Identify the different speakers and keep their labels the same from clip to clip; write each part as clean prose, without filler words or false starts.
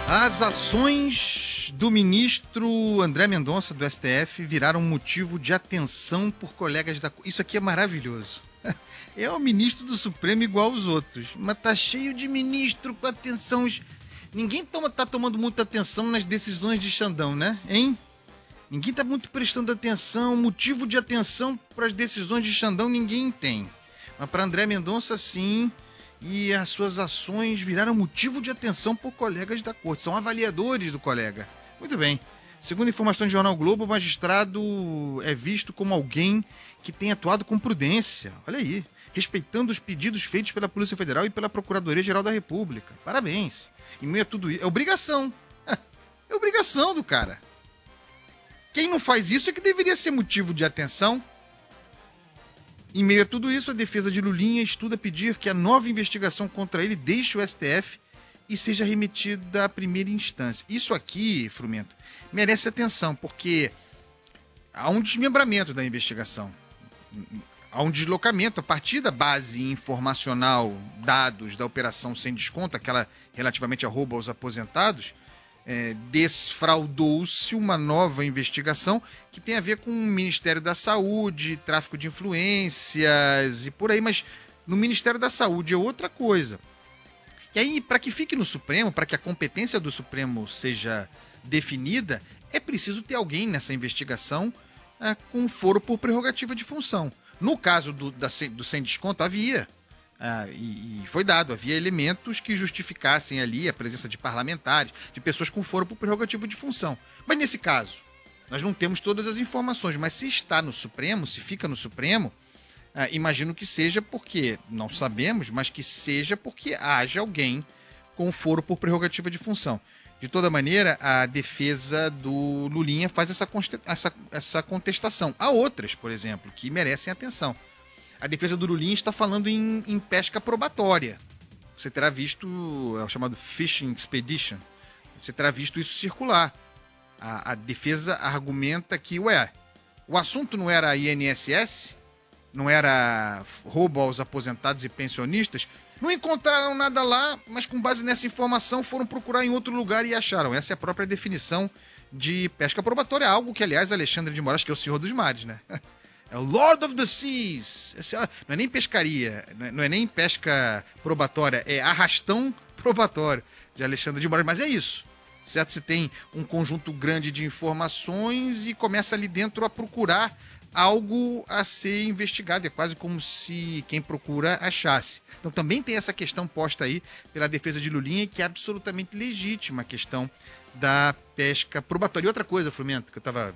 Speaker 1: As ações do ministro André Mendonça, do STF, viraram motivo de atenção por colegas da... Isso aqui é maravilhoso. É o ministro do Supremo igual aos outros, mas tá cheio de ministro com atenção. Ninguém tá tomando muita atenção nas decisões de Xandão, né? Hein? Ninguém tá muito prestando atenção. Motivo de atenção para as decisões de Xandão ninguém tem. Mas para André Mendonça, sim... E as suas ações viraram motivo de atenção por colegas da corte. São avaliadores do colega. Muito bem. Segundo informações do Jornal Globo, o magistrado é visto como alguém que tem atuado com prudência. Olha aí. Respeitando os pedidos feitos pela Polícia Federal e pela Procuradoria-Geral da República. Parabéns. Em meio a tudo isso. É obrigação. É obrigação do cara. Quem não faz isso é que deveria ser motivo de atenção. Em meio a tudo isso, a defesa de Lulinha estuda pedir que a nova investigação contra ele deixe o STF e seja remetida à primeira instância. Isso aqui, Frumento, merece atenção, porque há um desmembramento da investigação. Há um deslocamento a partir da base informacional, dados da operação sem desconto, aquela relativamente a roubo aos aposentados, desfraudou-se uma nova investigação que tem a ver com o Ministério da Saúde, tráfico de influências e por aí, mas no Ministério da Saúde é outra coisa. E aí, para que fique no Supremo, para que a competência do Supremo seja definida, é preciso ter alguém nessa investigação com foro por prerrogativa de função. No caso do sem desconto, havia. E foi dado, havia elementos que justificassem ali a presença de parlamentares, de pessoas com foro por prerrogativa de função. Mas nesse caso, nós não temos todas as informações, mas se está no Supremo, se fica no Supremo, imagino que seja porque, não sabemos, mas que seja porque haja alguém com foro por prerrogativa de função. De toda maneira, a defesa do Lulinha faz essa contestação. Há outras, por exemplo, que merecem atenção. A defesa do Lulinha está falando em pesca probatória. Você terá visto, é o chamado Fishing Expedition, você terá visto isso circular. A defesa argumenta que, o assunto não era INSS, não era roubo aos aposentados e pensionistas, não encontraram nada lá, mas com base nessa informação foram procurar em outro lugar e acharam. Essa é a própria definição de pesca probatória, algo que, aliás, Alexandre de Moraes, que é o senhor dos mares, né? É o Lord of the Seas. Não é nem pescaria, não é nem pesca probatória, é arrastão probatório de Alexandre de Moraes. Mas é isso, certo? Você tem um conjunto grande de informações e começa ali dentro a procurar algo a ser investigado. É quase como se quem procura achasse. Então também tem essa questão posta aí pela defesa de Lulinha, que é absolutamente legítima, a questão da pesca probatória. E outra coisa, Frumento, que eu estava...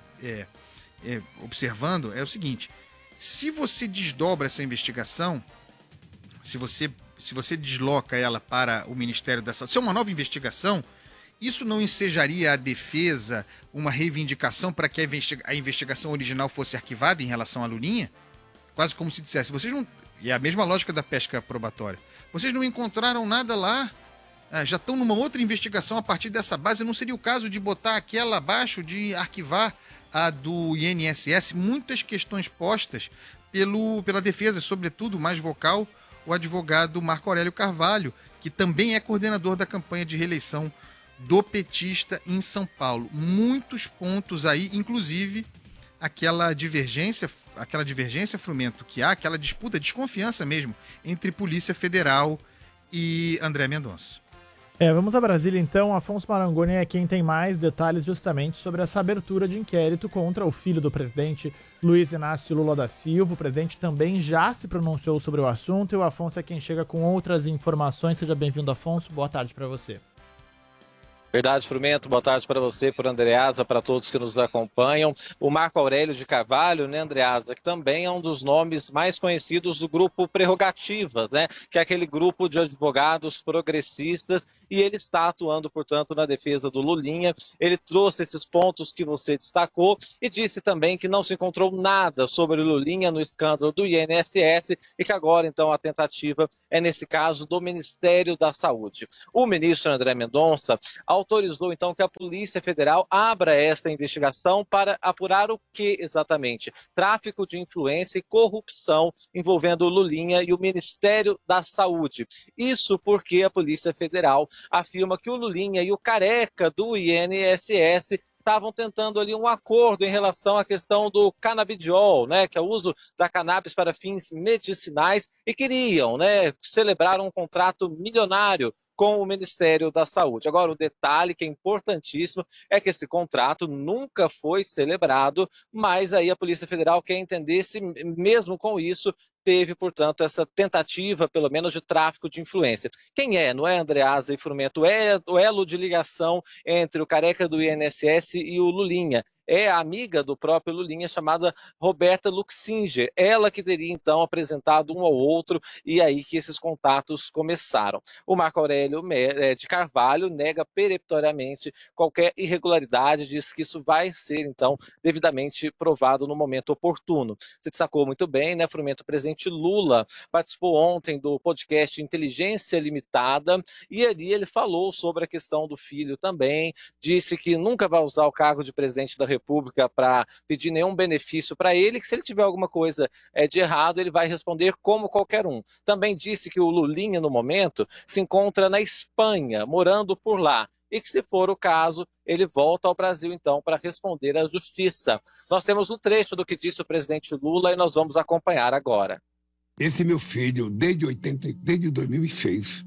Speaker 1: observando é o seguinte: se você desdobra essa investigação, se você desloca ela para o Ministério da Saúde, se é uma nova investigação, isso não ensejaria a defesa uma reivindicação para que a investigação original fosse arquivada em relação à Lulinha? Quase como se dissesse, vocês não... E é a mesma lógica da pesca probatória. Vocês não encontraram nada lá, já estão numa outra investigação a partir dessa base, não seria o caso de botar aquela abaixo, de arquivar a do INSS? Muitas questões postas pela defesa, sobretudo, mais vocal, o advogado Marco Aurélio Carvalho, que também é coordenador da campanha de reeleição do petista em São Paulo. Muitos pontos aí, inclusive aquela divergência, Frumento, que há, aquela disputa, desconfiança mesmo, entre Polícia Federal e André Mendonça.
Speaker 2: Vamos a Brasília então. Afonso Marangoni é quem tem mais detalhes justamente sobre essa abertura de inquérito contra o filho do presidente Luiz Inácio Lula da Silva. O presidente também já se pronunciou sobre o assunto e o Afonso é quem chega com outras informações. Seja bem-vindo, Afonso. Boa tarde para você.
Speaker 3: Verdade, Frumento. Boa tarde para você, para Andreasa, para todos que nos acompanham. O Marco Aurélio de Carvalho, né, Andreasa, que também é um dos nomes mais conhecidos do grupo Prerrogativas, né, que é aquele grupo de advogados progressistas, e ele está atuando, portanto, na defesa do Lulinha. Ele trouxe esses pontos que você destacou e disse também que não se encontrou nada sobre o Lulinha no escândalo do INSS e que agora, então, a tentativa é, nesse caso, do Ministério da Saúde. O ministro André Mendonça autorizou, então, que a Polícia Federal abra esta investigação para apurar o que exatamente? Tráfico de influência e corrupção envolvendo o Lulinha e o Ministério da Saúde. Isso porque a Polícia Federal afirma que o Lulinha e o Careca do INSS estavam tentando ali um acordo em relação à questão do canabidiol, né, que é o uso da cannabis para fins medicinais, e queriam, né, celebrar um contrato milionário com o Ministério da Saúde. Agora, o detalhe que é importantíssimo é que esse contrato nunca foi celebrado, mas aí a Polícia Federal quer entender se, mesmo com isso, teve, portanto, essa tentativa, pelo menos, de tráfico de influência. Quem é? Não é Andreasa e Frumento? É o elo de ligação entre o Careca do INSS e o Lulinha. É a amiga do próprio Lulinha, chamada Roberta Luxinger. Ela que teria, então, apresentado um ao outro, e aí que esses contatos começaram. O Marco Aurélio de Carvalho nega peremptoriamente qualquer irregularidade, diz que isso vai ser, então, devidamente provado no momento oportuno. Você destacou muito bem, né, Frumento? O presidente Lula participou ontem do podcast Inteligência Limitada, e ali ele falou sobre a questão do filho também, disse que nunca vai usar o cargo de presidente da República para pedir nenhum benefício para ele, que se ele tiver alguma coisa de errado, ele vai responder como qualquer um. Também disse que o Lulinha, no momento, se encontra na Espanha, morando por lá, e que, se for o caso, ele volta ao Brasil, então, para responder à justiça. Nós temos um trecho do que disse o presidente Lula e nós vamos acompanhar agora.
Speaker 4: Esse meu filho, desde 2006,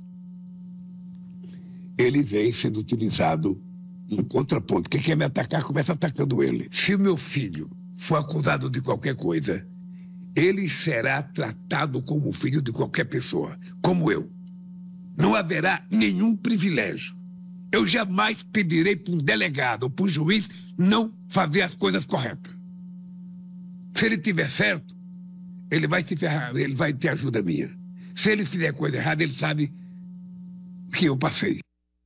Speaker 4: ele vem sendo utilizado em contraponto. Quem quer me atacar, começa atacando ele. Se o meu filho for acusado de qualquer coisa, ele será tratado como filho de qualquer pessoa, como eu. Não haverá nenhum privilégio. Eu jamais pedirei para um delegado ou para um juiz não fazer as coisas corretas. Se ele tiver certo, ele vai se ferrar, ele vai ter ajuda minha. Se ele fizer coisa errada, ele sabe que eu passei.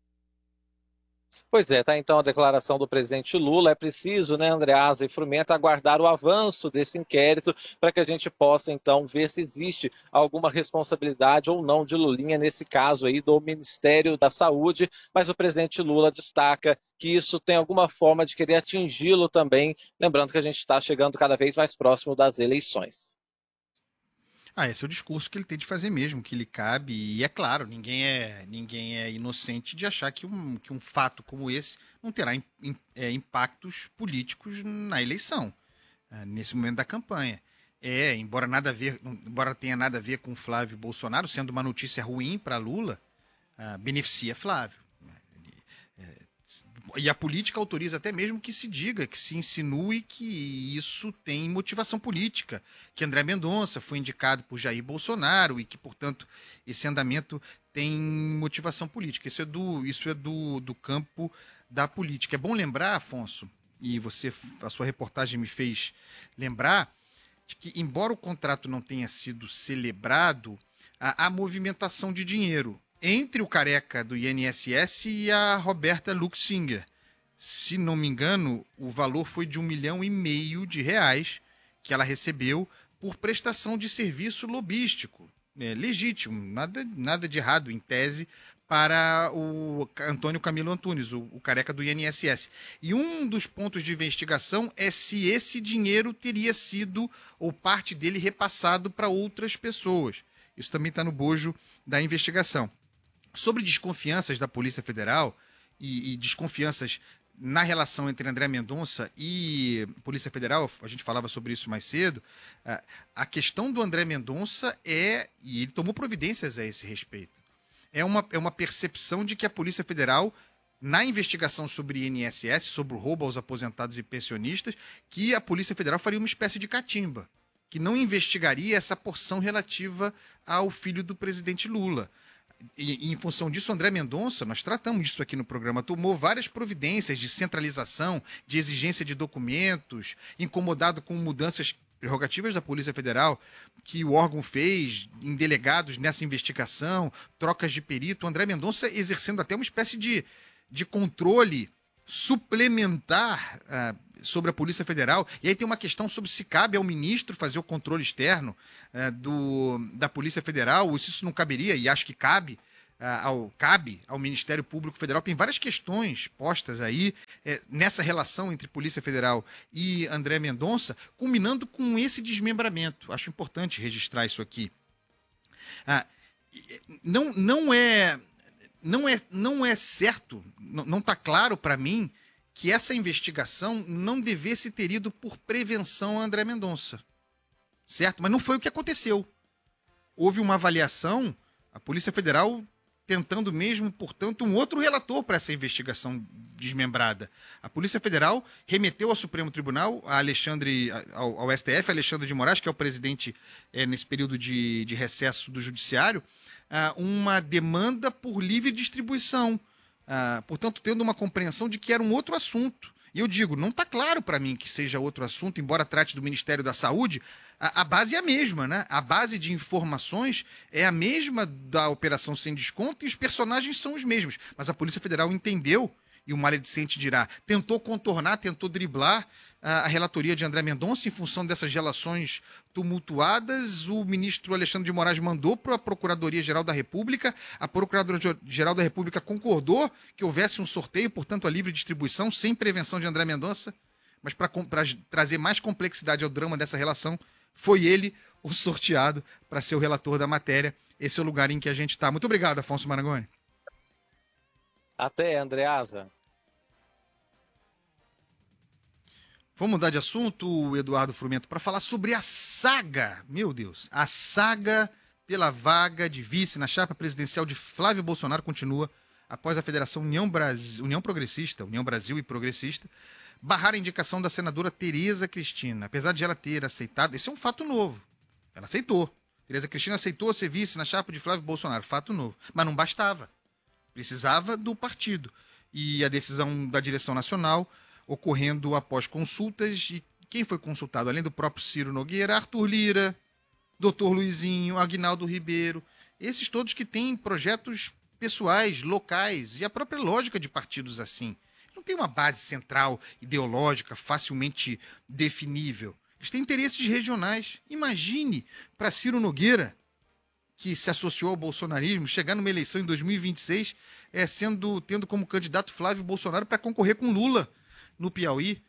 Speaker 3: Pois é, tá então a declaração do presidente Lula. É preciso, né, Andreasa e Frumento, aguardar o avanço desse inquérito para que a gente possa, então, ver se existe alguma responsabilidade ou não de Lulinha nesse caso aí do Ministério da Saúde. Mas o presidente Lula destaca que isso tem alguma forma de querer atingi-lo também, lembrando que a gente está chegando cada vez mais próximo das eleições.
Speaker 1: Esse é o discurso que ele tem de fazer mesmo, que lhe cabe, e é claro, ninguém é inocente de achar que um fato como esse não terá impactos políticos na eleição, nesse momento da campanha. Embora tenha nada a ver com Flávio Bolsonaro, sendo uma notícia ruim para Lula, beneficia Flávio. E a política autoriza até mesmo que se diga, que se insinue que isso tem motivação política, que André Mendonça foi indicado por Jair Bolsonaro e que, portanto, esse andamento tem motivação política. Isso é do campo da política. É bom lembrar, Afonso, e a sua reportagem me fez lembrar, de que, embora o contrato não tenha sido celebrado, há movimentação de dinheiro entre o Careca do INSS e a Roberta Luxinger. Se não me engano, o valor foi de R$1,5 milhão que ela recebeu por prestação de serviço lobístico. Legítimo, nada de errado, em tese, para o Antônio Camilo Antunes, o Careca do INSS. E um dos pontos de investigação é se esse dinheiro teria sido, ou parte dele, repassado para outras pessoas. Isso também está no bojo da investigação. Sobre desconfianças da Polícia Federal e desconfianças na relação entre André Mendonça e Polícia Federal, a gente falava sobre isso mais cedo, a questão do André Mendonça e ele tomou providências a esse respeito, é uma percepção de que a Polícia Federal, na investigação sobre INSS, sobre o roubo aos aposentados e pensionistas, que a Polícia Federal faria uma espécie de catimba, que não investigaria essa porção relativa ao filho do presidente Lula. E em função disso, André Mendonça, nós tratamos disso aqui no programa, tomou várias providências de centralização, de exigência de documentos, incomodado com mudanças prerrogativas da Polícia Federal que o órgão fez em delegados nessa investigação, trocas de perito. André Mendonça exercendo até uma espécie de controle suplementar sobre a Polícia Federal. E aí tem uma questão sobre se cabe ao ministro fazer o controle externo da Polícia Federal, ou se isso não caberia, e acho que cabe ao Ministério Público Federal. Tem várias questões postas aí nessa relação entre Polícia Federal e André Mendonça, culminando com esse desmembramento. Acho importante registrar isso aqui. não é certo, não está claro para mim que essa investigação não devesse ter ido por prevenção a André Mendonça. Certo? Mas não foi o que aconteceu. Houve uma avaliação, a Polícia Federal tentando mesmo, portanto, um outro relator para essa investigação desmembrada. A Polícia Federal remeteu ao Supremo Tribunal, ao STF, Alexandre de Moraes, que é o presidente nesse período de recesso do Judiciário, uma demanda por livre distribuição. Portanto, tendo uma compreensão de que era um outro assunto. E eu digo, não está claro para mim que seja outro assunto, embora trate do Ministério da Saúde, a base é a mesma, né? A base de informações é a mesma da Operação Sem Desconto e os personagens são os mesmos. Mas a Polícia Federal entendeu, e o maledicente dirá, tentou contornar, tentou driblar a relatoria de André Mendonça em função dessas relações tumultuadas. O ministro Alexandre de Moraes mandou para a Procuradoria-Geral da República. A Procuradoria-Geral da República concordou que houvesse um sorteio, portanto, a livre distribuição, sem prevenção de André Mendonça. Mas para trazer mais complexidade ao drama dessa relação, foi ele o sorteado para ser o relator da matéria. Esse é o lugar em que a gente está. Muito obrigado, Afonso Marangoni.
Speaker 3: Até, Andreasa.
Speaker 1: Vamos mudar de assunto, Eduardo Frumento, para falar sobre a saga, meu Deus, a saga pela vaga de vice na chapa presidencial de Flávio Bolsonaro continua após a Federação União Progressista, União Brasil e Progressista, barrar a indicação da senadora Tereza Cristina. Apesar de ela ter aceitado, esse é um fato novo, ela aceitou. Tereza Cristina aceitou ser vice na chapa de Flávio Bolsonaro, fato novo, mas não bastava, precisava do partido. E a decisão da direção nacional ocorrendo após consultas, e quem foi consultado, além do próprio Ciro Nogueira, Arthur Lira, Dr. Luizinho, Aguinaldo Ribeiro, esses todos que têm projetos pessoais, locais, e a própria lógica de partidos assim. Não tem uma base central, ideológica, facilmente definível. Eles têm interesses regionais. Imagine para Ciro Nogueira, que se associou ao bolsonarismo, chegar numa eleição em 2026, tendo como candidato Flávio Bolsonaro para concorrer com Lula no Piauí.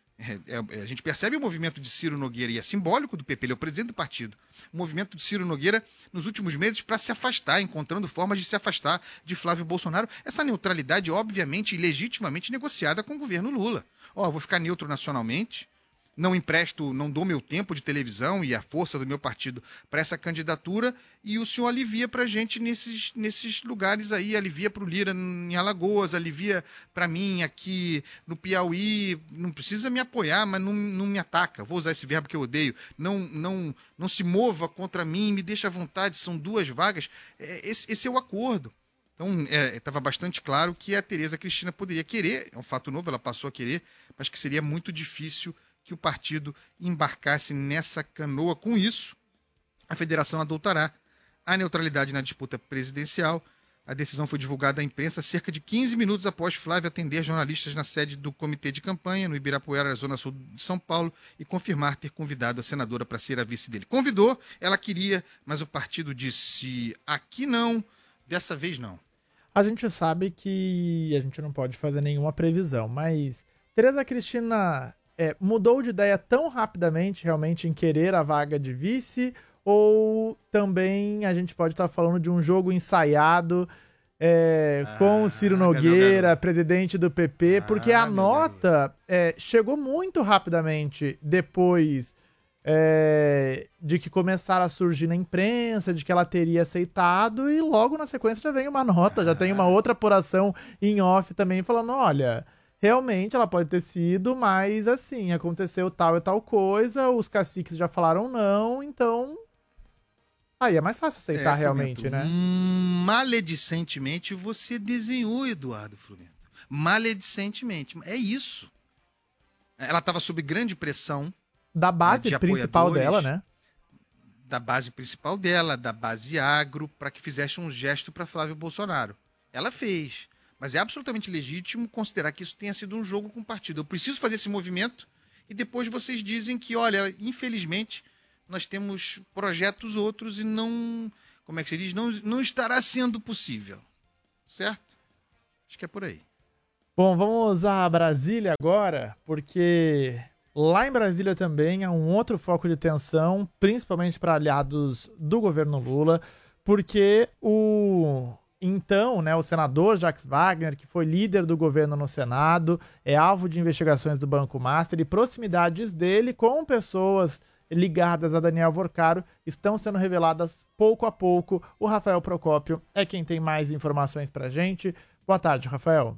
Speaker 1: A gente percebe o movimento de Ciro Nogueira, e é simbólico do PP, ele é o presidente do partido. O movimento de Ciro Nogueira nos últimos meses para se afastar, encontrando formas de se afastar de Flávio Bolsonaro. Essa neutralidade, obviamente e legitimamente negociada com o governo Lula. Vou ficar neutro nacionalmente, não empresto, não dou meu tempo de televisão e a força do meu partido para essa candidatura, e o senhor alivia para a gente nesses lugares aí, alivia para o Lira em Alagoas, alivia para mim aqui no Piauí, não precisa me apoiar, mas não me ataca, vou usar esse verbo que eu odeio, não se mova contra mim, me deixa à vontade, são 2 vagas, esse é o acordo. Então, estava bastante claro que a Tereza Cristina poderia querer, é um fato novo, ela passou a querer, mas que seria muito difícil que o partido embarcasse nessa canoa. Com isso, a federação adotará a neutralidade na disputa presidencial. A decisão foi divulgada à imprensa cerca de 15 minutos após Flávio atender jornalistas na sede do comitê de campanha, no Ibirapuera, zona sul de São Paulo, e confirmar ter convidado a senadora para ser a vice dele. Convidou, ela queria, mas o partido disse: aqui não, dessa vez não.
Speaker 2: A gente sabe que a gente não pode fazer nenhuma previsão, mas Tereza Cristina mudou de ideia tão rapidamente realmente em querer a vaga de vice, ou também a gente pode estar falando de um jogo ensaiado com o Ciro Nogueira, presidente do PP, porque a nota chegou muito rapidamente depois de que começaram a surgir na imprensa, de que ela teria aceitado, e logo na sequência já vem uma nota, já tem uma outra apuração em off também falando, olha, realmente ela pode ter sido, mas assim, aconteceu tal e tal coisa, os caciques já falaram não, então aí é mais fácil aceitar realmente, né?
Speaker 1: Maledicentemente você desenhou, Eduardo Frumento. Maledicentemente. É isso. Ela estava sob grande pressão.
Speaker 2: Da base principal dela, né?
Speaker 1: Da base principal dela, da base agro, para que fizesse um gesto para Flávio Bolsonaro. Ela fez. Mas é absolutamente legítimo considerar que isso tenha sido um jogo com o partido. Eu preciso fazer esse movimento e depois vocês dizem que, olha, infelizmente, nós temos projetos outros e não, como é que se diz? Não estará sendo possível. Certo? Acho que é por aí.
Speaker 2: Bom, vamos a Brasília agora, porque lá em Brasília também há um outro foco de tensão, principalmente para aliados do governo Lula, porque o Então, né, o senador Jacques Wagner, que foi líder do governo no Senado, é alvo de investigações do Banco Master e proximidades dele com pessoas ligadas a Daniel Vorcaro estão sendo reveladas pouco a pouco. O Rafael Procópio é quem tem mais informações pra gente. Boa tarde, Rafael.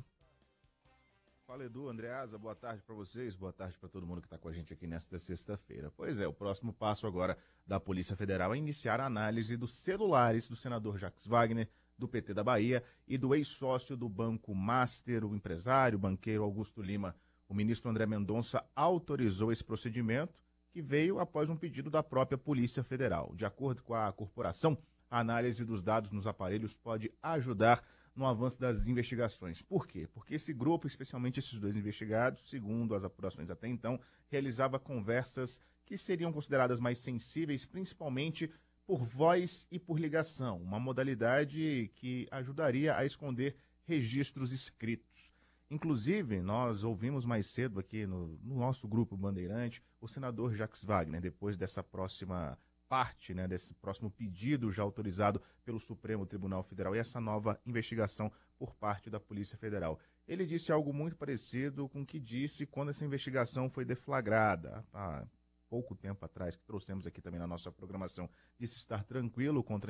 Speaker 5: Fala, Edu, Andreasa, boa tarde para vocês, boa tarde para todo mundo que está com a gente aqui nesta sexta-feira. Pois é, o próximo passo agora da Polícia Federal é iniciar a análise dos celulares do senador Jacques Wagner, do PT da Bahia, e do ex-sócio do Banco Master, o empresário, o banqueiro Augusto Lima. O ministro André Mendonça autorizou esse procedimento, que veio após um pedido da própria Polícia Federal. De acordo com a corporação, a análise dos dados nos aparelhos pode ajudar no avanço das investigações. Por quê? Porque esse grupo, especialmente esses dois investigados, segundo as apurações até então, realizava conversas que seriam consideradas mais sensíveis, principalmente por voz e por ligação, uma modalidade que ajudaria a esconder registros escritos. Inclusive, nós ouvimos mais cedo aqui no nosso grupo Bandeirante o senador Jacques Wagner, depois dessa próxima parte, né, desse próximo pedido já autorizado pelo Supremo Tribunal Federal e essa nova investigação por parte da Polícia Federal. Ele disse algo muito parecido com o que disse quando essa investigação foi deflagrada, há pouco tempo atrás, que trouxemos aqui também na nossa programação. Disse estar tranquilo quanto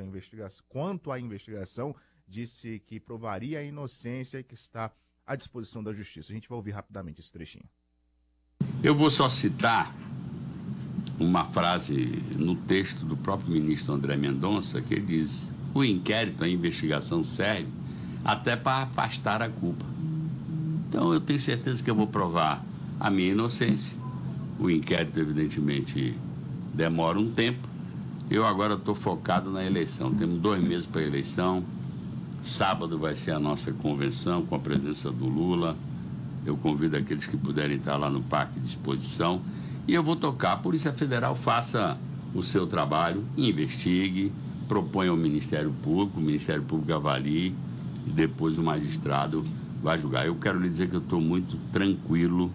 Speaker 5: à investigação, disse que provaria a inocência e que está à disposição da Justiça. A gente vai ouvir rapidamente esse trechinho.
Speaker 6: Eu vou só citar uma frase no texto do próprio ministro André Mendonça, que ele diz: o inquérito, a investigação serve até para afastar a culpa. Então eu tenho certeza que eu vou provar a minha inocência. O inquérito, evidentemente, demora um tempo. Eu agora estou focado na eleição. Temos 2 meses para a eleição. Sábado vai ser a nossa convenção com a presença do Lula. Eu convido aqueles que puderem estar lá no Parque de Exposição. E eu vou tocar. A Polícia Federal faça o seu trabalho, investigue, proponha ao Ministério Público, o Ministério Público avalie e depois o magistrado vai julgar. Eu quero lhe dizer que eu estou muito tranquilo.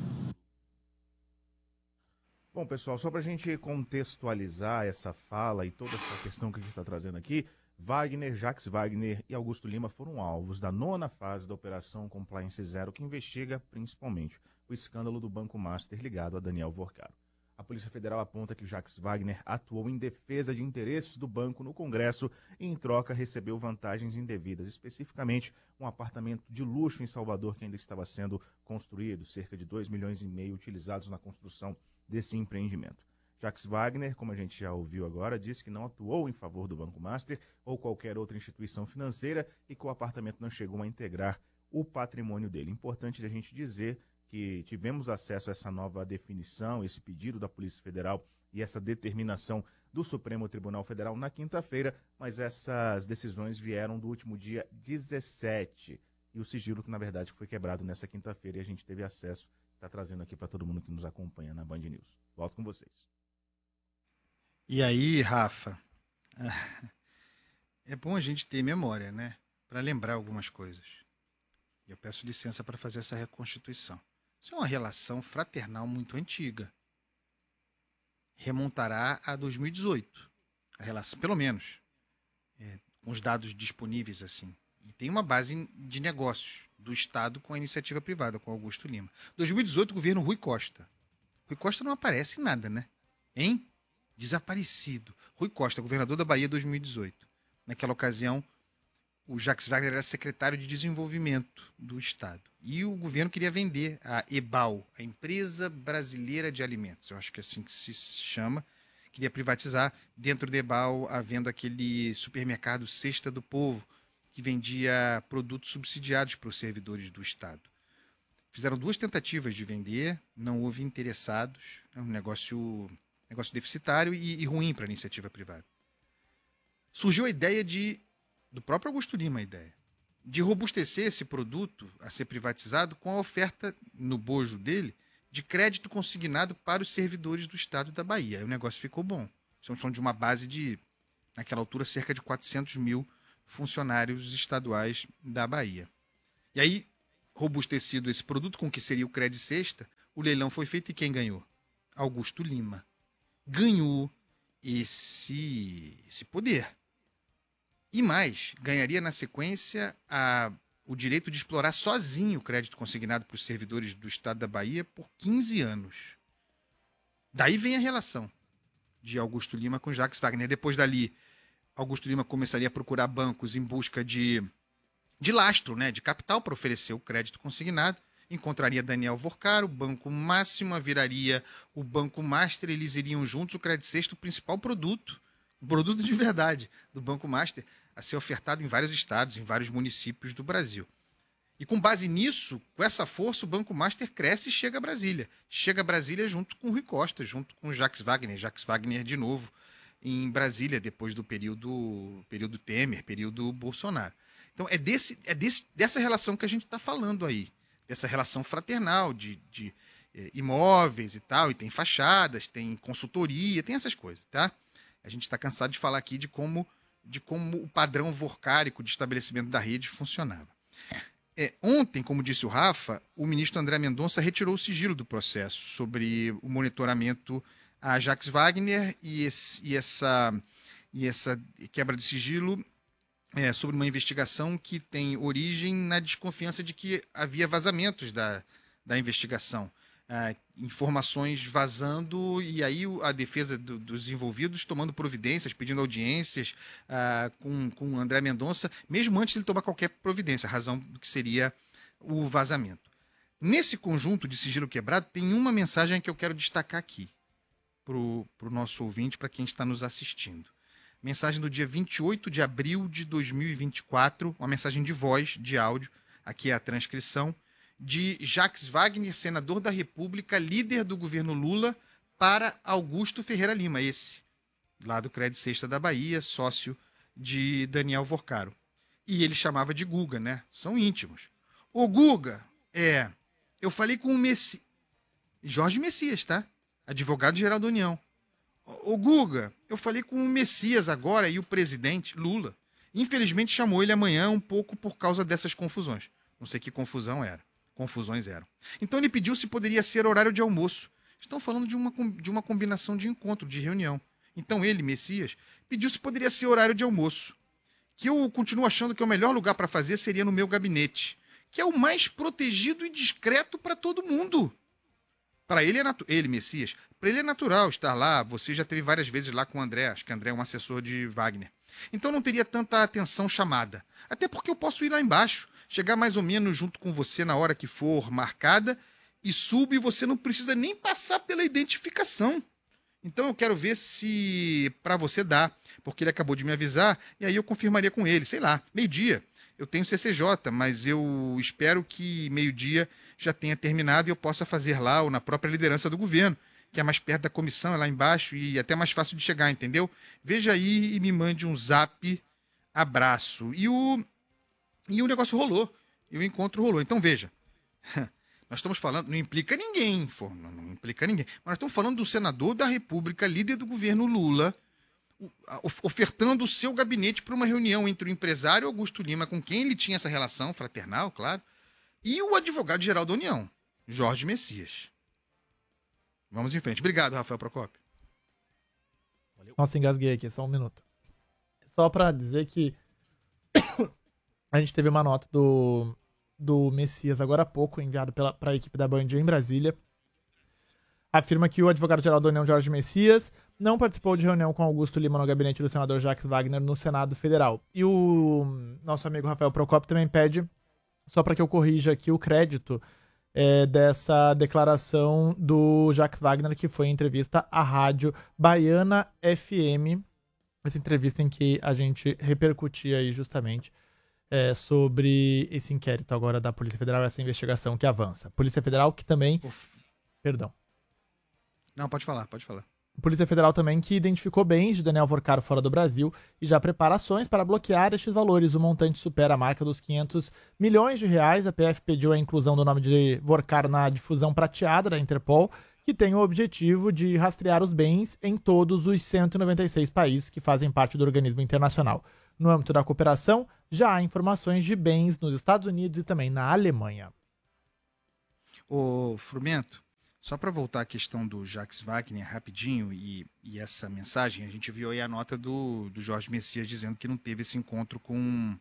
Speaker 5: Bom, pessoal, só para a gente contextualizar essa fala e toda essa questão que a gente está trazendo aqui, Jacques Wagner e Augusto Lima foram alvos da 9ª fase da Operação Compliance Zero, que investiga principalmente o escândalo do Banco Master ligado a Daniel Vorcaro. A Polícia Federal aponta que Jacques Wagner atuou em defesa de interesses do banco no Congresso e, em troca, recebeu vantagens indevidas, especificamente um apartamento de luxo em Salvador que ainda estava sendo construído, cerca de 2,5 milhões utilizados na construção desse empreendimento. Jacques Wagner, como a gente já ouviu agora, disse que não atuou em favor do Banco Master ou qualquer outra instituição financeira e que o apartamento não chegou a integrar o patrimônio dele. Importante a gente dizer que tivemos acesso a essa nova definição, esse pedido da Polícia Federal e essa determinação do Supremo Tribunal Federal na quinta-feira, mas essas decisões vieram do último dia 17 e o sigilo que, na verdade, foi quebrado nessa quinta-feira e a gente teve acesso, está trazendo aqui para todo mundo que nos acompanha na Band News. Volto com vocês.
Speaker 1: E aí, Rafa, é bom a gente ter memória, né? Para lembrar algumas coisas. E eu peço licença para fazer essa reconstituição. Isso é uma relação fraternal muito antiga. Remontará a 2018. A relação, pelo menos, com os dados disponíveis assim. E tem uma base de negócios do Estado com a iniciativa privada, com Augusto Lima. 2018, governo Rui Costa. Rui Costa não aparece em nada, né? Hein? Desaparecido. Rui Costa, governador da Bahia, 2018. Naquela ocasião, o Jacques Wagner era secretário de Desenvolvimento do Estado. E o governo queria vender a EBAL, a Empresa Brasileira de Alimentos. Eu acho que é assim que se chama. Queria privatizar, dentro da EBAL, havendo aquele supermercado Cesta do Povo, que vendia produtos subsidiados para os servidores do Estado. Fizeram 2 tentativas de vender, não houve interessados. É um negócio deficitário e ruim para a iniciativa privada. Surgiu a ideia do próprio Augusto Lima, de robustecer esse produto a ser privatizado com a oferta, no bojo dele, de crédito consignado para os servidores do Estado da Bahia. Aí o negócio ficou bom. Estamos falando de uma base de, naquela altura, cerca de 400 mil funcionários estaduais da Bahia. E aí, robustecido esse produto com o que seria o Crédito Sexta, o leilão foi feito e quem ganhou? Augusto Lima. Ganhou esse poder. E mais, ganharia na sequência o direito de explorar sozinho o crédito consignado para os servidores do estado da Bahia por 15 anos. Daí vem a relação de Augusto Lima com Jacques Wagner. Depois dali, Augusto Lima começaria a procurar bancos em busca de lastro, né, de capital para oferecer o crédito consignado. Encontraria Daniel Vorcaro, o Banco Máxima viraria o Banco Master, eles iriam juntos, o Credit Sexto, o principal produto, o produto de verdade do Banco Master, a ser ofertado em vários estados, em vários municípios do Brasil. E com base nisso, com essa força, o Banco Master cresce e chega a Brasília. Chega a Brasília junto com o Rui Costa, junto com Jacques Wagner. Jacques Wagner de novo em Brasília, depois do período Temer, período Bolsonaro. Então é dessa relação que a gente está falando aí. Dessa relação fraternal de imóveis e tal, e tem fachadas, tem consultoria, tem essas coisas, tá? A gente está cansado de falar aqui de como o padrão vorcárico de estabelecimento da rede funcionava. Ontem, como disse o Rafa, o ministro André Mendonça retirou o sigilo do processo sobre o monitoramento a Jacques Wagner e essa quebra de sigilo sobre uma investigação que tem origem na desconfiança de que havia vazamentos da investigação. Informações vazando e aí a defesa dos envolvidos tomando providências, pedindo audiências com o André Mendonça, mesmo antes de ele tomar qualquer providência, a razão do que seria o vazamento. Nesse conjunto de sigilo quebrado, tem uma mensagem que eu quero destacar aqui para o nosso ouvinte, para quem está nos assistindo. Mensagem do dia 28 de abril de 2024, uma mensagem de voz, de áudio, aqui é a transcrição, de Jacques Wagner, senador da República, líder do governo Lula, para Augusto Ferreira Lima, esse, lá do Credit Sexta da Bahia, sócio de Daniel Vorcaro. E ele chamava de Guga, né? São íntimos. Ô Guga, eu falei com o Messias, Jorge Messias, tá? Advogado-geral da União. Ô Guga, eu falei com o Messias agora e o presidente Lula. Infelizmente chamou ele amanhã um pouco por causa dessas confusões. Não sei que confusões eram. Então ele pediu se poderia ser horário de almoço. Estão falando de uma combinação de encontro, de reunião. Então ele, Messias, pediu se poderia ser horário de almoço. Que eu continuo achando que o melhor lugar para fazer seria no meu gabinete, que é o mais protegido e discreto para todo mundo. Para ele Messias, para ele é natural estar lá. Você já teve várias vezes lá com o André. Acho que o André é um assessor de Wagner. Então não teria tanta atenção chamada. Até porque eu posso ir lá embaixo, chegar mais ou menos junto com você na hora que for marcada e subo e você não precisa nem passar pela identificação. Então eu quero ver se para você dá, porque ele acabou de me avisar e aí eu confirmaria com ele, sei lá, meio-dia. Eu tenho CCJ, mas eu espero que meio-dia já tenha terminado e eu possa fazer lá ou na própria liderança do governo, que é mais perto da comissão, é lá embaixo e até mais fácil de chegar, entendeu? Veja aí e me mande um zap, abraço. E o negócio rolou, e o encontro rolou. Então veja, nós estamos falando, não implica ninguém, não implica ninguém, mas nós estamos falando do senador da República, líder do governo Lula, ofertando o seu gabinete para uma reunião entre o empresário Augusto Lima, com quem ele tinha essa relação fraternal, claro, e o advogado-geral da União, Jorge Messias. Vamos em frente. Obrigado, Rafael Procópio.
Speaker 2: Nossa, engasguei aqui, só um minuto. Só para dizer que a gente teve uma nota do Messias agora há pouco, enviado para a equipe da Band em Brasília. Afirma que o advogado-geral da União, Jorge Messias, não participou de reunião com Augusto Lima no gabinete do senador Jacques Wagner no Senado Federal. E o nosso amigo Rafael Procópio também pede, só para que eu corrija aqui o crédito dessa declaração do Jacques Wagner, que foi em entrevista à rádio Baiana FM, essa entrevista em que a gente repercutia aí justamente sobre esse inquérito agora da Polícia Federal, essa investigação que avança. Polícia Federal que também... Perdão.
Speaker 1: Não, pode falar.
Speaker 2: Polícia Federal também que identificou bens de Daniel Vorcaro fora do Brasil e já prepara ações para bloquear estes valores. O montante supera a marca dos 500 milhões de reais. A PF pediu a inclusão do nome de Vorcaro na difusão prateada da Interpol, que tem o objetivo de rastrear os bens em todos os 196 países que fazem parte do organismo internacional. No âmbito da cooperação, já há informações de bens nos Estados Unidos e também na Alemanha.
Speaker 1: Ô, Frumento, Só para voltar à questão do Jacques Wagner rapidinho e essa mensagem, a gente viu aí a nota do Jorge Messias dizendo que não teve esse encontro com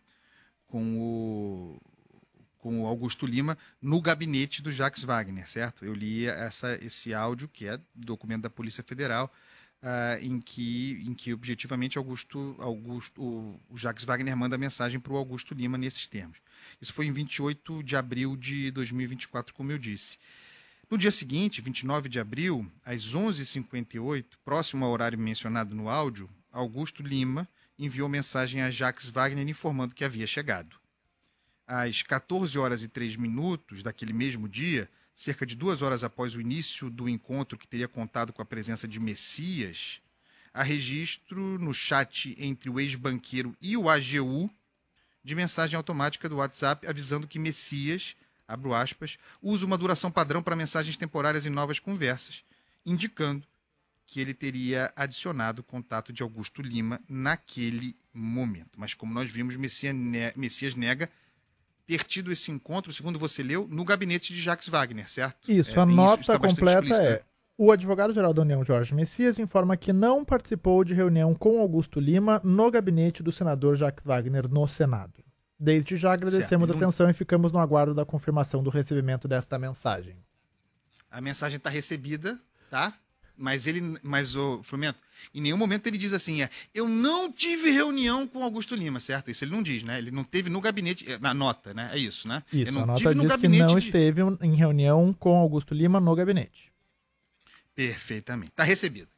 Speaker 1: o Augusto Lima no gabinete do Jacques Wagner, certo? Eu li esse áudio, que é documento da Polícia Federal, em que objetivamente o Jacques Wagner manda mensagem para o Augusto Lima nesses termos. Isso foi em 28 de abril de 2024, como eu disse. No dia seguinte, 29 de abril, às 11h58, próximo ao horário mencionado no áudio, Augusto Lima enviou mensagem a Jacques Wagner informando que havia chegado. Às 14h03 daquele mesmo dia, cerca de 2 horas após o início do encontro que teria contado com a presença de Messias, há registro no chat entre o ex-banqueiro e o AGU de mensagem automática do WhatsApp avisando que Messias, abro aspas, usa uma duração padrão para mensagens temporárias em novas conversas, indicando que ele teria adicionado o contato de Augusto Lima naquele momento. Mas como nós vimos, Messias nega ter tido esse encontro, segundo você leu, no gabinete de Jacques Wagner, certo?
Speaker 2: Isso, a nota completa é: o advogado-geral da União, Jorge Messias, informa que não participou de reunião com Augusto Lima no gabinete do senador Jacques Wagner no Senado. Desde já agradecemos a atenção e ficamos no aguardo da confirmação do recebimento desta mensagem.
Speaker 1: A mensagem está recebida, tá? Mas o Frumento, em nenhum momento ele diz assim, eu não tive reunião com Augusto Lima, certo? Isso ele não diz, né? Ele não teve no gabinete, na nota, né? É isso, né?
Speaker 2: Isso,
Speaker 1: não
Speaker 2: a nota diz que não esteve em reunião com Augusto Lima no gabinete.
Speaker 1: Perfeitamente. Está recebido.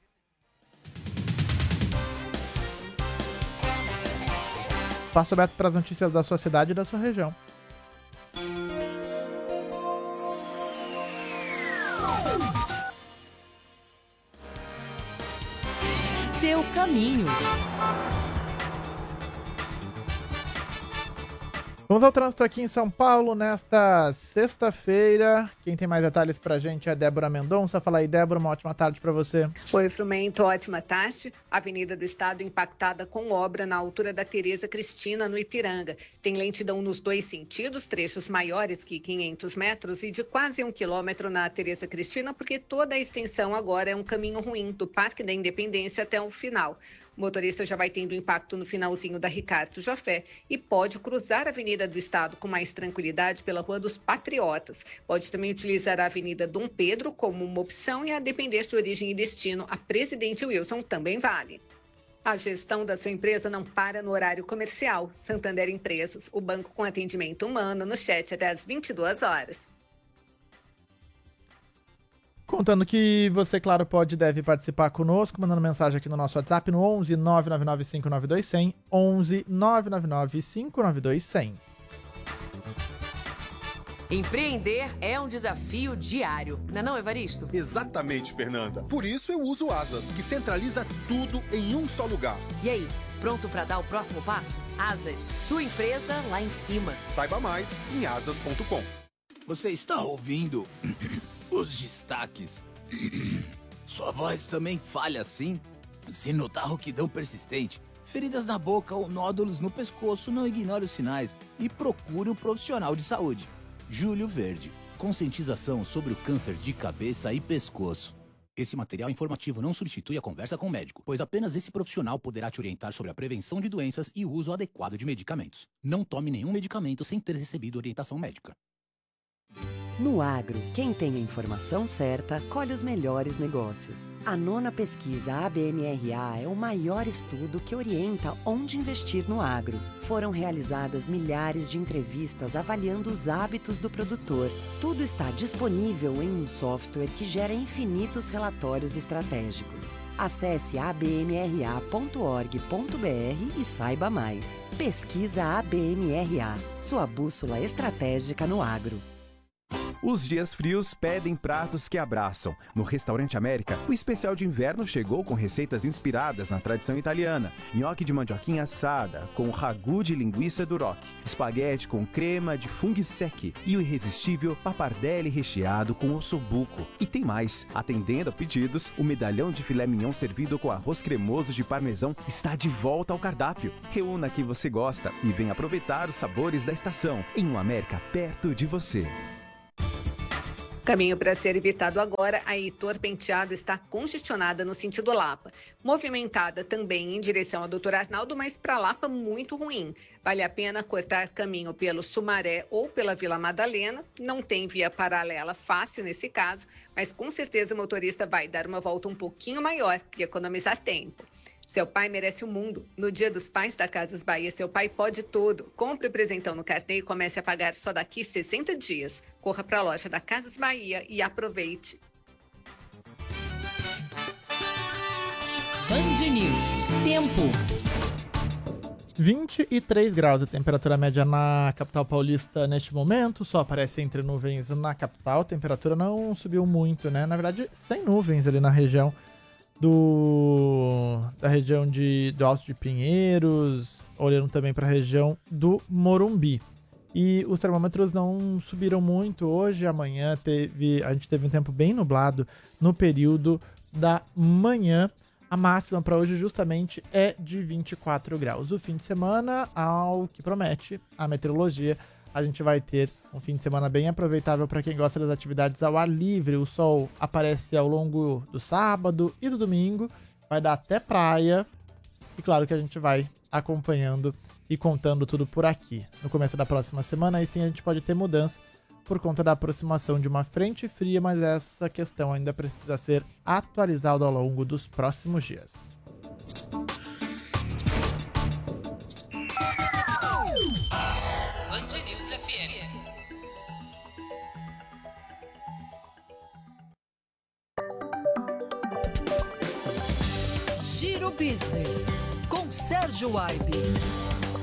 Speaker 2: Espaço aberto para as notícias da sua cidade e da sua região.
Speaker 7: Seu caminho.
Speaker 2: Vamos ao trânsito aqui em São Paulo nesta sexta-feira. Quem tem mais detalhes pra gente é Débora Mendonça. Fala aí, Débora, uma ótima tarde pra você.
Speaker 8: Oi, Frumento, ótima tarde. Avenida do Estado impactada com obra na altura da Tereza Cristina, no Ipiranga. Tem lentidão nos 2 sentidos, trechos maiores que 500 metros e de quase 1 quilômetro na Tereza Cristina, porque toda a extensão agora é um caminho ruim, do Parque da Independência até o final. O motorista já vai tendo impacto no finalzinho da Ricardo Jafé e pode cruzar a Avenida do Estado com mais tranquilidade pela Rua dos Patriotas. Pode também utilizar a Avenida Dom Pedro como uma opção e, a depender de origem e destino, a Presidente Wilson também vale. A gestão da sua empresa não para no horário comercial. Santander Empresas, o banco com atendimento humano, no chat até às 22 horas.
Speaker 2: Contando que você, claro, pode e deve participar conosco, mandando mensagem aqui no nosso WhatsApp no 11 999 592 100, 11 999 592 100.
Speaker 7: Empreender é um desafio diário, não é, Evaristo?
Speaker 9: Exatamente, Fernanda. Por isso eu uso o Asas, que centraliza tudo em um só lugar.
Speaker 7: E aí, pronto para dar o próximo passo? Asas, sua empresa lá em cima.
Speaker 9: Saiba mais em asas.com.
Speaker 10: Você está ouvindo os destaques? Sua voz também falha assim? Se notar rouquidão persistente, feridas na boca ou nódulos no pescoço, não ignore os sinais e procure um profissional de saúde. Júlio Verde, conscientização sobre o câncer de cabeça e pescoço. Esse material informativo não substitui a conversa com o médico, pois apenas esse profissional poderá te orientar sobre a prevenção de doenças e o uso adequado de medicamentos. Não tome nenhum medicamento sem ter recebido orientação médica.
Speaker 11: No agro, quem tem a informação certa, colhe os melhores negócios. A 9ª pesquisa ABMRA é o maior estudo que orienta onde investir no agro. Foram realizadas milhares de entrevistas avaliando os hábitos do produtor. Tudo está disponível em um software que gera infinitos relatórios estratégicos. Acesse abmra.org.br e saiba mais. Pesquisa ABMRA, sua bússola estratégica no agro.
Speaker 12: Os dias frios pedem pratos que abraçam. No Restaurante América, o especial de inverno chegou com receitas inspiradas na tradição italiana. Nhoque de mandioquinha assada, com ragu de linguiça duroc, espaguete com crema de funghi secchi e o irresistível pappardelle recheado com ossobuco. E tem mais. Atendendo a pedidos, o medalhão de filé mignon servido com arroz cremoso de parmesão está de volta ao cardápio. Reúna quem você gosta e venha aproveitar os sabores da estação em um América perto de você.
Speaker 8: Caminho para ser evitado agora, a Heitor Penteado está congestionada no sentido Lapa. Movimentada também em direção ao Dr. Arnaldo, mas para Lapa muito ruim. Vale a pena cortar caminho pelo Sumaré ou pela Vila Madalena. Não tem via paralela fácil nesse caso, mas com certeza o motorista vai dar uma volta um pouquinho maior e economizar tempo. Seu pai merece o mundo. No Dia dos Pais da Casas Bahia, seu pai pode tudo. Compre o presentão no cartão e comece a pagar só daqui 60 dias. Corra para a loja da Casas Bahia e aproveite.
Speaker 7: Band News. Tempo.
Speaker 2: 23 graus a temperatura média na capital paulista neste momento. Só aparece entre nuvens na capital. A temperatura não subiu muito, né? Na verdade, sem nuvens ali na região da região do Alto de Pinheiros, olhando também para a região do Morumbi. E os termômetros não subiram muito hoje. Amanhã a gente teve um tempo bem nublado no período da manhã. A máxima para hoje justamente é de 24 graus. O fim de semana, ao que promete a meteorologia, a gente vai ter um fim de semana bem aproveitável para quem gosta das atividades ao ar livre. O sol aparece ao longo do sábado e do domingo, vai dar até praia. E claro que a gente vai acompanhando e contando tudo por aqui. No começo da próxima semana, aí sim a gente pode ter mudança por conta da aproximação de uma frente fria, mas essa questão ainda precisa ser atualizada ao longo dos próximos dias.
Speaker 7: Band News FM. Giro Business, com Sérgio Aibe.